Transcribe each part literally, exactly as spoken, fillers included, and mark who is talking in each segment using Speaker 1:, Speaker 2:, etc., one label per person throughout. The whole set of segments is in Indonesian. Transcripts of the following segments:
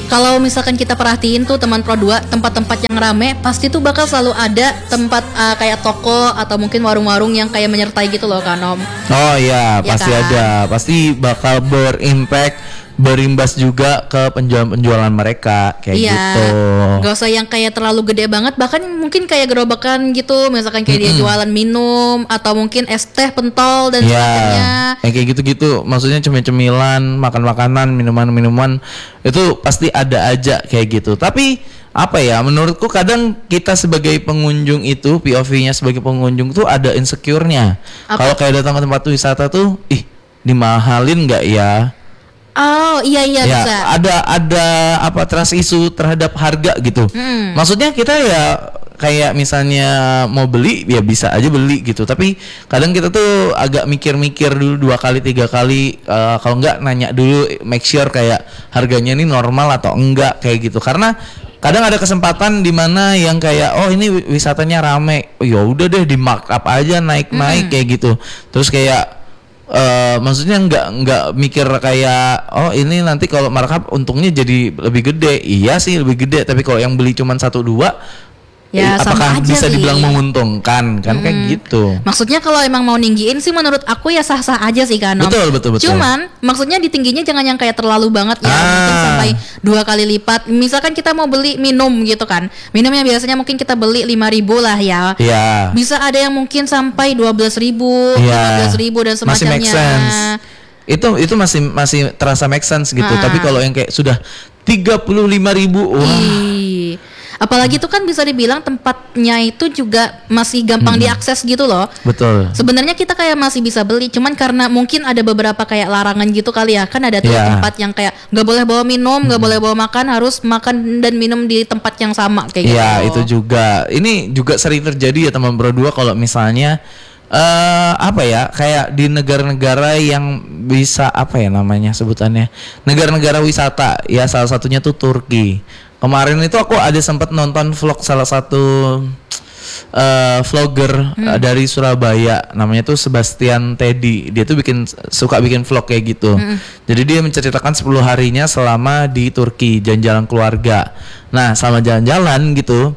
Speaker 1: kalau misalkan kita perhatiin tuh teman Pro dua, tempat-tempat yang rame pasti tuh bakal selalu ada tempat uh, kayak toko atau mungkin warung-warung yang kayak menyertai gitu loh kan Om.
Speaker 2: Oh iya, ya pasti kan? Ada. Pasti bakal berimpact, berimbas juga ke penjualan-penjualan mereka kayak iya, gitu.
Speaker 1: Gak usah yang kayak terlalu gede banget, bahkan mungkin kayak gerobakan gitu, misalkan kayak mm-hmm. dia jualan minum atau mungkin es teh, pentol dan
Speaker 2: ya,
Speaker 1: sebagainya.
Speaker 2: Yang kayak gitu-gitu, maksudnya cemil-cemilan, makan makanan, minuman-minuman itu pasti ada aja kayak gitu. Tapi apa ya, menurutku kadang kita sebagai pengunjung itu, P O V-nya sebagai pengunjung tuh ada insecure-nya. Kalau kayak datang ke tempat wisata tuh, ih dimahalin nggak ya?
Speaker 1: Oh iya iya
Speaker 2: ya,
Speaker 1: bisa.
Speaker 2: Ada ada apa trust isu terhadap harga gitu. Hmm. Maksudnya kita ya kayak misalnya mau beli ya bisa aja beli gitu. Tapi kadang kita tuh agak mikir-mikir dulu dua kali tiga kali. Uh, kalau enggak nanya dulu, make sure kayak harganya ini normal atau enggak kayak gitu. Karena kadang ada kesempatan di mana yang kayak oh ini wisatanya rame, oh, ya udah deh di markup aja naik-naik hmm. kayak gitu. Terus kayak Uh, maksudnya nggak nggak mikir kayak oh ini nanti kalau markup untungnya jadi lebih gede. Iya sih lebih gede, tapi kalau yang beli cuma satu dua ya, eh, apakah bisa sih dibilang menguntungkan kan hmm. kayak gitu.
Speaker 1: Maksudnya kalau emang mau ninggiin sih menurut aku ya sah-sah aja sih kan.
Speaker 2: Betul betul betul.
Speaker 1: Cuman maksudnya di tingginya jangan yang kayak terlalu banget ya, ah. mungkin sampai dua kali lipat. Misalkan kita mau beli minum gitu kan, minumnya biasanya mungkin kita beli lima ribu lah ya.
Speaker 2: Iya.
Speaker 1: Bisa ada yang mungkin sampai dua belas ribu, lima belas ribu dan semacamnya.
Speaker 2: Masih make sense. Itu itu masih masih terasa make sense gitu. Ah. Tapi kalau yang kayak sudah tiga puluh lima ribu, wah. Ih.
Speaker 1: Apalagi itu kan bisa dibilang tempatnya itu juga masih gampang hmm. diakses gitu loh.
Speaker 2: Betul.
Speaker 1: Sebenarnya kita kayak masih bisa beli, cuman karena mungkin ada beberapa kayak larangan gitu kali ya. Kan ada tuh yeah. tempat yang kayak nggak boleh bawa minum, nggak hmm. boleh bawa makan, harus makan dan minum di tempat yang sama kayak gitu.
Speaker 2: Iya itu juga. Ini juga sering terjadi ya teman Pro dua kalau misalnya uh, apa ya kayak di negara-negara yang bisa apa ya namanya sebutannya negara-negara wisata ya, salah satunya tuh Turki. Kemarin itu aku ada sempat nonton vlog salah satu uh, vlogger hmm. uh, dari Surabaya, namanya tuh Sebastian Teddy. Dia tuh bikin suka bikin vlog kayak gitu. Hmm. Jadi dia menceritakan sepuluh harinya selama di Turki, jalan-jalan keluarga. Nah, sama jalan-jalan gitu.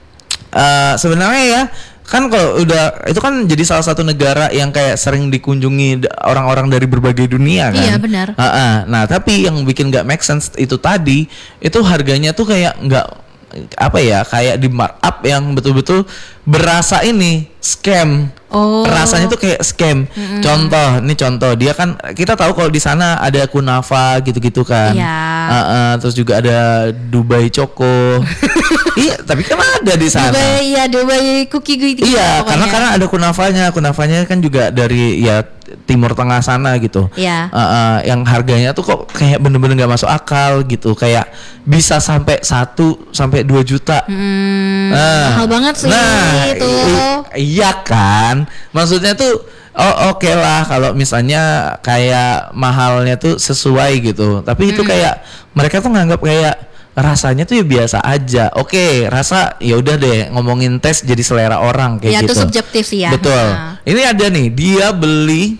Speaker 2: Uh, sebenarnya ya kan kalau udah itu kan jadi salah satu negara yang kayak sering dikunjungi orang-orang dari berbagai dunia kan.
Speaker 1: Iya benar.
Speaker 2: Uh-uh. Nah tapi yang bikin nggak make sense itu tadi itu harganya tuh kayak nggak apa ya kayak di markup yang betul-betul berasa ini scam. Oh. Rasanya tuh kayak scam. Mm-hmm. Contoh, ini contoh dia kan kita tahu kalau di sana ada kunafa gitu-gitu kan.
Speaker 1: Iya.
Speaker 2: Uh-uh. Terus juga ada Dubai Choco. Iya, tapi kan ada di sana.
Speaker 1: Dubai ya, Dubai cookie gitu.
Speaker 2: Iya, karena karena ada kunafanya. Kunafanya kan juga dari ya Timur Tengah sana gitu.
Speaker 1: Iya.
Speaker 2: Uh, uh, yang harganya tuh kok kayak bener-bener nggak masuk akal gitu. Kayak bisa sampai satu sampai dua juta.
Speaker 1: Hmm, nah, mahal banget sih
Speaker 2: nah,
Speaker 1: itu.
Speaker 2: I- iya kan. Maksudnya tuh oh oke okay lah kalau misalnya kayak mahalnya tuh sesuai gitu. Tapi itu hmm. kayak mereka tuh nganggap kayak rasanya tuh ya biasa aja. Oke, okay, rasa ya udah deh ngomongin tes jadi selera orang kayak
Speaker 1: ya,
Speaker 2: gitu.
Speaker 1: Ya itu subjektif sih ya.
Speaker 2: Betul. Nah. Ini ada nih, dia beli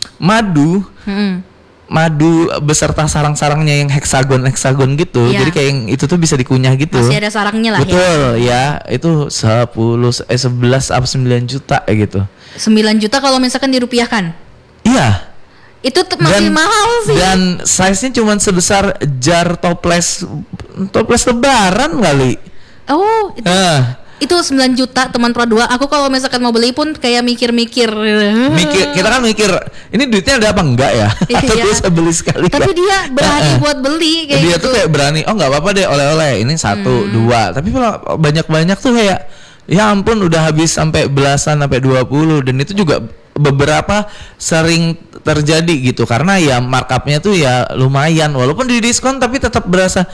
Speaker 2: madu. Hmm. Madu beserta sarang-sarangnya yang heksagon-heksagon gitu. Ya. Jadi kayak yang itu tuh bisa dikunyah gitu.
Speaker 1: Masih ada sarangnya lah.
Speaker 2: Betul, ya. ya. Itu sepuluh eh sebelas apa sembilan juta kayak gitu.
Speaker 1: sembilan juta kalau misalkan dirupiahkan.
Speaker 2: Iya.
Speaker 1: Itu t- masih dan, mahal sih.
Speaker 2: Dan size-nya cuma sebesar jar toples toples lebaran kali.
Speaker 1: Oh, itu, uh. itu sembilan juta teman Pro dua. Aku kalau misalkan mau beli pun kayak mikir-mikir.
Speaker 2: Mikir, kita kan mikir, ini duitnya ada apa enggak ya? Atau
Speaker 1: iya.
Speaker 2: bisa beli sekali.
Speaker 1: Tapi kan? Dia berani uh. buat beli kayak
Speaker 2: dia
Speaker 1: gitu.
Speaker 2: Dia tuh kayak berani, oh enggak apa-apa deh oleh-oleh. Ini satu, hmm. dua. Tapi banyak-banyak tuh kayak ya ampun udah habis sampai belasan sampai dua puluh dan itu juga beberapa sering terjadi gitu karena ya markupnya tuh ya lumayan walaupun di diskon tapi tetap berasa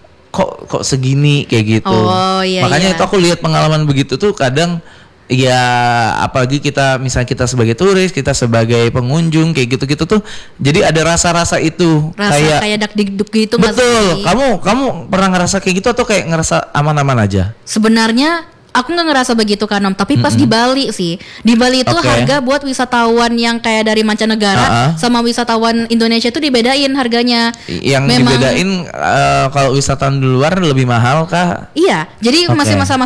Speaker 2: kok kok segini kayak gitu.
Speaker 1: Oh, iya,
Speaker 2: makanya
Speaker 1: iya.
Speaker 2: itu aku lihat pengalaman begitu tuh kadang ya apalagi kita misalnya kita sebagai turis, kita sebagai pengunjung kayak gitu-gitu tuh jadi ada rasa-rasa itu
Speaker 1: rasa kayak kayak dak-dikduk gitu.
Speaker 2: Betul. Kamu kamu pernah ngerasa kayak gitu atau kayak ngerasa aman-aman aja?
Speaker 1: Sebenarnya aku nggak ngerasa begitu kan Om, tapi pas
Speaker 2: Mm-mm.
Speaker 1: di Bali sih, di Bali itu
Speaker 2: Oke.
Speaker 1: harga buat wisatawan yang kayak dari mancanegara
Speaker 2: Uh-uh.
Speaker 1: sama wisatawan Indonesia itu dibedain harganya.
Speaker 2: Yang
Speaker 1: Memang-
Speaker 2: dibedain eh, kalau wisatawan di luar lebih mahal kah?
Speaker 1: Iya, jadi
Speaker 2: Oke.
Speaker 1: masih sama